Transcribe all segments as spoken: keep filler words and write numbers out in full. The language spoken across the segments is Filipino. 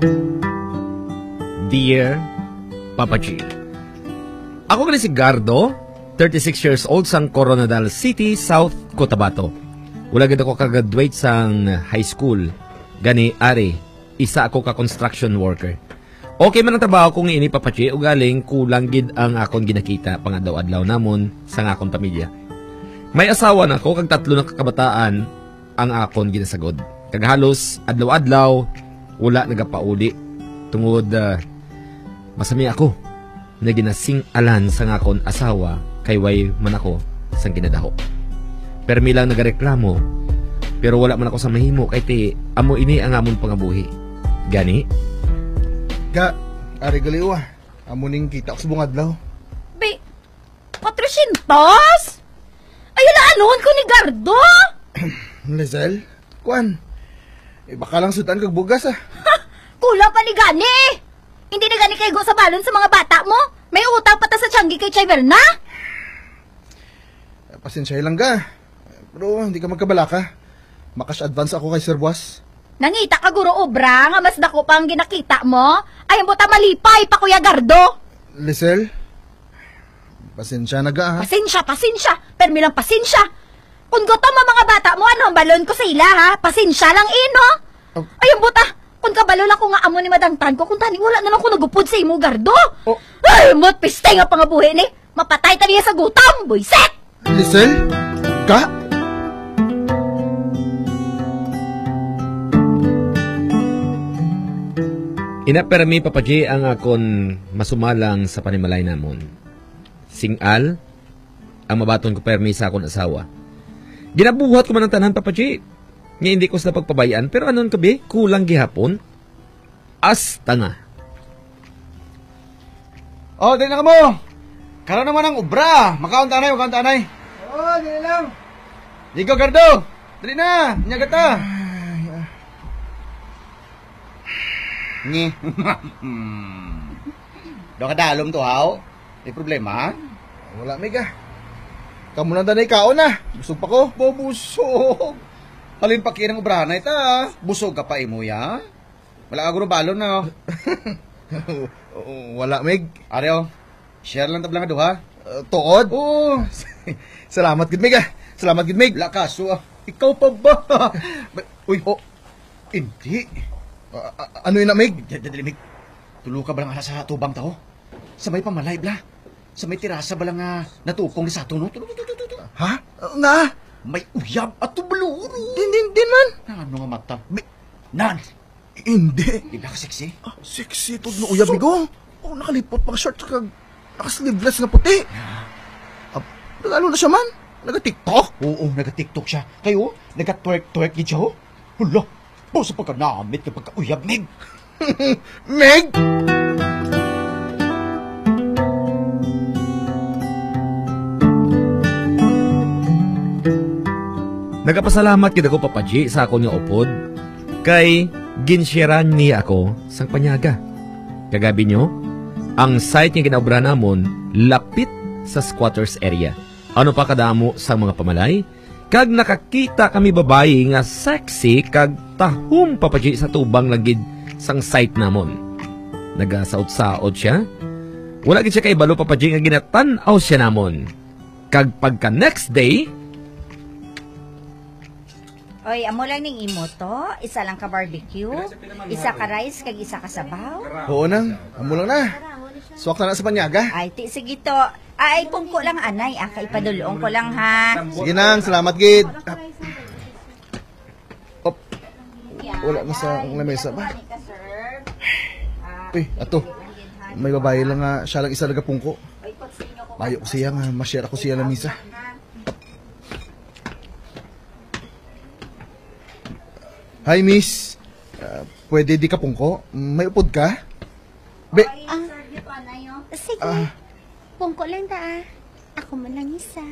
Dear Papa G, ako nga si Gardo, thirty-six years old sang Coronadal City, South Cotabato. Wala gid ako kag-graduate sang high school. Gani ari, isa ako ka construction worker. Okay man ang trabaho kong ini Papa G, ugaling kulang gid ang akon ginakita pangadaw-adlaw namon sang akon pamilya. May asawa na ako kag tatlo na kakabataan ang akon ginasagod. Kag halos adlaw-adlaw wala nagapauli tungod uh, masami ako na ginasing alan sa akon asawa kay way man ako sang ginadaho. Permi lang nagareklamo pero wala man ako sa mahimo kay ti amo ini ang amon pangabuhi. Gani? Ga, ari galiwa. Amo ning kita ko sa bungad law. Be, patrosintos? Ay, anuon ko ni Gardo? Lizelle, kuan. Eh, baka lang sutan kag bugas ah. Ha! Kula pa ni Gani! Hindi na Gani kayo sa balon sa mga bata mo? May utang pata sa tiyanggi kay Chay na? Pasensya lang ga. Pero hindi ka magkabalaka. Makas advance ako kay Sir Boss. Nangita ka guro obra nga mas dako pa ang ginakita mo? Ay, ang buta malipay pa Kuya Gardo. Lizelle, pasensya na ga ha. Pasensya, pasensya. Permi lang pasensya. Kung gutom mo mga bata mo, ano ang balon ko sa ila ha? Pasensya lang ino. Oh. Ay, ang buta. Kung kabalon ako nga amo ni madangtan ko, kung tani wala na lang ko nagupod sa imo, Gardo. Oh. Ay, mo't piste nga pangabuhi ni. Mapatay ta niya sa gutom, buiset! Lizelle, ga? Inapermi Papa G ang akon masumalang sa panimalay namon. Singal ang mabaton ko permi sa akon asawa. Ginabuhat ko man ang tanan Papa G. Nga hindi ko sa pagpabayaan pero anon kabi kulang gihapon. Asta nga. Oh, dali na ka mo. Karon naman ang obra. Makaon tanay, makaon tanay. Oh, dali lang. Digo Gardo. Dali na, nyagata. Ni. Do ka dalom to haw? May problema? Wala mega. Kamu na danay kaon na. Busog pa ko. Bubusog. Halin pa kinang obra na ita. Busog ka pa imo ya. Wala ka guro balon na. Wala meg. Areo. Share lang tablang duha. Uh, tuod? Oo. Salamat gid meg ah. Salamat gid meg. Lakas so, ah. Ikaw pa ba? Uy, oh. Hindi. Uh, uh, ano yun na meg? Dali meg. Tulo ka ba lang ala sa tubang tao? Sa may pamalay bla. Sa may tirasa ba lang uh, natupong ni Sato no? Ha? Uh, nga? May uyab at tubuluro. Din din din man. Ano nga mata? May, nan. Hindi. Di ba ka sexy? Ah, sexy to no uyab bigo. Oh, nakalipot pang short kag nakasleeveless na puti. Yeah. Ah, ano na siya man? Naga-tiktok? Oo, naga-tiktok siya. Kayo, naga-twerk-twerk gid siya ho. Hala, po sa pagkanamit kapag kauyab, Meg. Meg! Nagapasalamat gid ako Papa G sa akon nga upod kay ginsharean niya ako sang panyaga. Kagabi nyo, ang site nga ginaobra namon lapit sa squatters area. Ano pa kadamo sa mga pamalay? Kag nakakita kami babae nga sexy kag tahom Papa G sa tubang lagid sang site namon. Nagasaot-saot siya. Wala gid siya kay balo Papa G nga ginatan-aw siya namon. Kag pagka next day, Oy, amo lang ning imo to. Isa lang ka barbecue, isa ka rice, kag isa ka sabaw. Oo nang. Amo lang na. Swak na na sa panyaga. Ay, ti, sige to. Ay, pungko lang anay. Aka ipadulong ko lang ha. Sige nang, salamat gid. Op. Wala na sa lamesa ba? Uy, ato. May babae lang nga, siya lang isa nagapungko. Bayo ko siya nga, ma-share ako siya ng misa. Hi, miss. Uh, pwede di ka pungko? May upod ka? Be... Ah, sige. Ah. Pungko lang ta ah. Ako man lang isa.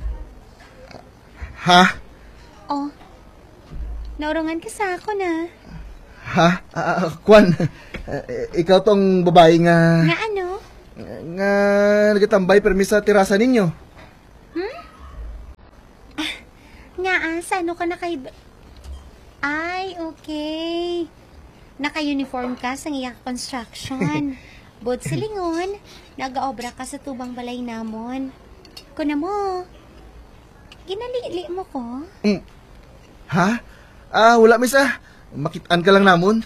Ha? Oh. Naurungan ka sa ako na. Ha? Uh, Kwan, uh, ikaw tong babae nga... Nga ano? Nga nagatambay permis sa tirasa ninyo. Hmm? Ah, nga ah, sa ano ka na kay... Ay, okay. Naka-uniform ka sa iya construction. Bud silingon, nag-aobra ka sa tubang balay namon. Kuna mo, ginalili mo ko? Mm. Ha? Ah, wala, miss ah. Makitaan ka lang namon.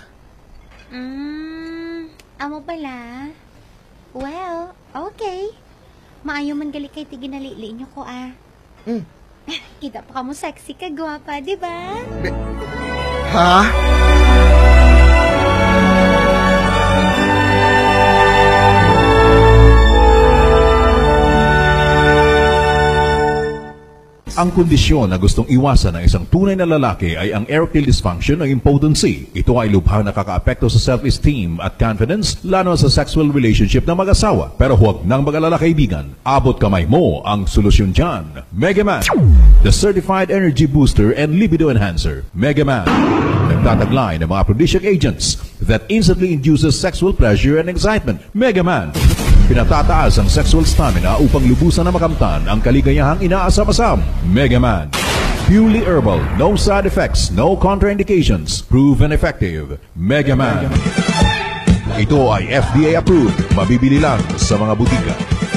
Hmm, amo pala. Well, okay. Maayo man gali kay ti ginalili nyo ko ah. Mm. Kita pa ka mo sexy ka, gwapa, di ba? Ha? Ang kondisyon na gustong iwasan ng isang tunay na lalaki ay ang erectile dysfunction o impotency. Ito ay lubhang nakakaapekto sa self-esteem at confidence, lalo sa sexual relationship ng mag-asawa. Pero huwag nang mag-alala kaibigan, abot kamay mo ang solusyon dyan. Megaman, the certified energy booster and libido enhancer. Megaman, nagtataglay ng mga aphrodisiac agents that instantly induces sexual pleasure and excitement. Megaman, pinatataas ang sexual stamina upang lubusan na makamtan ang kaligayahang inaasam-asam. Megaman. Purely herbal, no side effects, no contraindications. Proven effective. Megaman. Ito ay F D A approved. Mabibili lang sa mga butika.